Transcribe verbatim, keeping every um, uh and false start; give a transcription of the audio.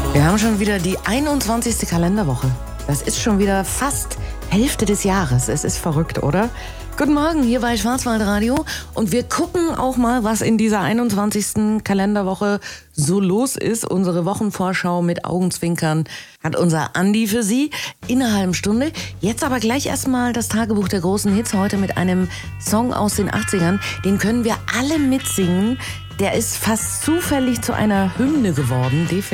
Wir haben schon wieder die einundzwanzigste Kalenderwoche. Das ist schon wieder fast Hälfte des Jahres. Es ist verrückt, oder? Guten Morgen, hier bei Schwarzwaldradio. Und wir gucken auch mal, was in dieser einundzwanzigsten Kalenderwoche so los ist. Unsere Wochenvorschau mit Augenzwinkern hat unser Andi für Sie in einer halben Stunde. Jetzt aber gleich erstmal das Tagebuch der großen Hits. Heute mit einem Song aus den achtzigern. Den können wir alle mitsingen. Der ist fast zufällig zu einer Hymne geworden.